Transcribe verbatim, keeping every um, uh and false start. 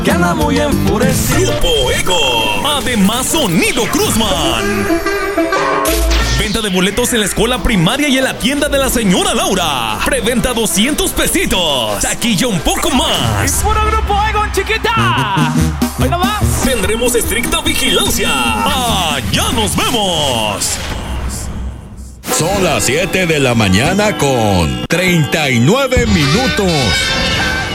que anda muy enfurecido. Grupo Ego. Además, Sonido Cruzman. Venta de boletos en la escuela primaria y en la tienda de la señora Laura. Preventa doscientos pesitos. Taquilla un poco más. ¡Es puro Grupo Ego, chiquita! ¡Hoy no más! Tendremos estricta vigilancia. ¡Allá nos vemos! Son las siete de la mañana con treinta y nueve minutos.